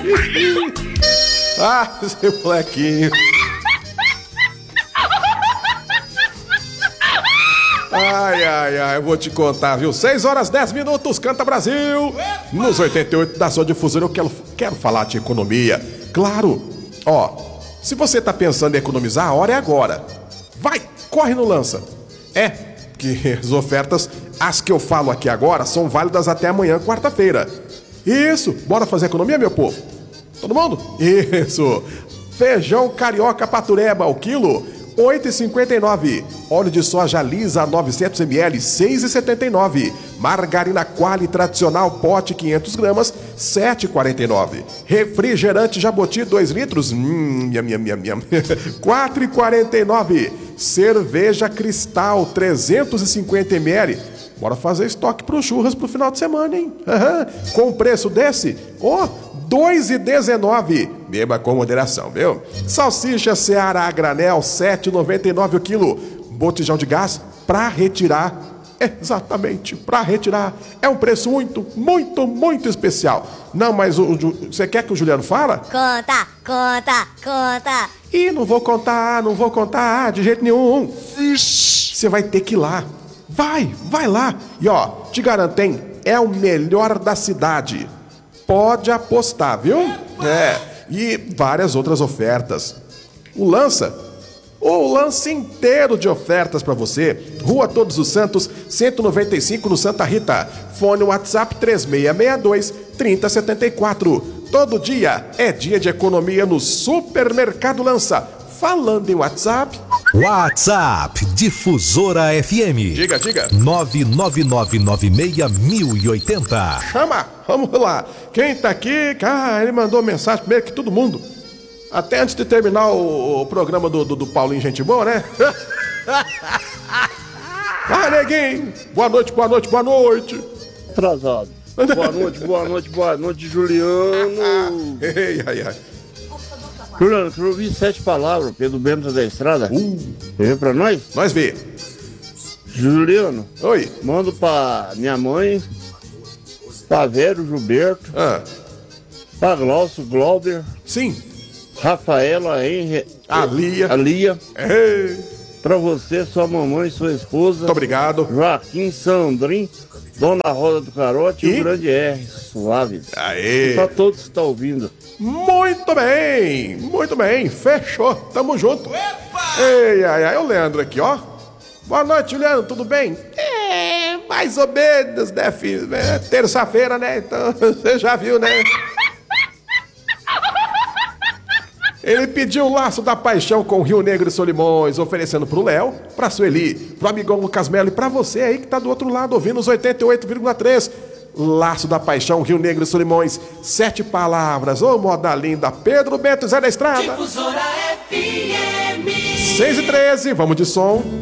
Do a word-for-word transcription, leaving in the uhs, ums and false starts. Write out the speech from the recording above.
Ah, esse molequinho. Ai, ai, ai, eu vou te contar, viu? seis horas, dez minutos, Canta Brasil. Nos oitenta e oito da sua difusora eu quero, quero falar de economia. Claro, ó, se você tá pensando em economizar, a hora é agora. Vai, corre no Lança. É, que as ofertas, as que eu falo aqui agora, são válidas até amanhã, quarta-feira. Isso, bora fazer economia, meu povo? Todo mundo? Isso. Feijão carioca patureba, o quilo, oito reais e cinquenta e nove centavos. Óleo de soja lisa, novecentos mililitros, seis reais e setenta e nove centavos. Margarina Quali tradicional, pote, quinhentas gramas, sete reais e quarenta e nove centavos. Refrigerante Jaboti, dois litros, hum, miam, miam, miam, miam. quatro reais e quarenta e nove centavos. Cerveja Cristal, trezentos e cinquenta mililitros. Bora fazer estoque pro churras pro final de semana, hein? Uhum. Com preço desse, ó, dois reais e dezenove centavos. Beba com moderação, viu? Salsicha Seara a granel, sete reais e noventa e nove centavos o quilo. Botijão de gás pra retirar. Exatamente, pra retirar. É um preço muito, muito, muito especial. Não, mas o, o, você quer que o Juliano fala? Conta, conta, conta. Ih, não vou contar, não vou contar de jeito nenhum. Você vai ter que ir lá. Vai, vai lá. E ó, te garanto, hein? É o melhor da cidade. Pode apostar, viu? É. E várias outras ofertas. O Lança, o Lança inteiro de ofertas pra você. Rua Todos os Santos, cento e noventa e cinco no Santa Rita. Fone WhatsApp três seis seis dois, três zero sete quatro. Todo dia é dia de economia no Supermercado Lança. Falando em WhatsApp... WhatsApp Difusora F M. Diga, diga. nove nove nove nove seis mil e oitenta. Chama, vamos lá. Quem tá aqui, ah, ele mandou mensagem primeiro que todo mundo. Até antes de terminar o, o programa do, do, do Paulinho Gente Boa, né? Ah, neguinho. Boa noite, boa noite, boa noite. Atrasado. Boa noite, boa noite, boa noite, Juliano. Ei, ai, ai. Juliano, quero ouvir sete palavras, Pedro Bento da Estrada. Uh. Vê pra nós? Nós vê. Juliano. Oi. Mando pra minha mãe, pra Vero Gilberto, Ah. pra Glaucio Glauber. Sim. Rafaela Henry. A Lia. A Lia. Ei. Pra você, sua mamãe, sua esposa. Muito obrigado. Joaquim Sandrin, Dona Rosa do Carote e, e o grande R, suave. Aê. E pra todos que estão ouvindo. Muito bem, muito bem, fechou, tamo junto. Epa! Ei, ai, ai, o Leandro aqui, ó. Boa noite, Juliano, tudo bem? É, mais ou menos, né, filho? É terça-feira, né? Então, você já viu, né? Ele pediu o laço da paixão com Rio Negro e Solimões, oferecendo pro Léo, pra Sueli, pro amigão Lucas Melo e pra você aí que tá do outro lado ouvindo os oitenta e oito vírgula três. Laço da Paixão, Rio Negro e Solimões, sete palavras, ô moda linda, Pedro Bento Zé da Estrada. Difusora F M. seis e treze, vamos de som.